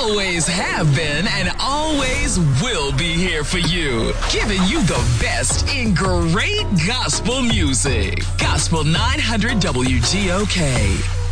always have been and always will be here for you, giving you the best in great gospel music. Gospel 900 WGOK.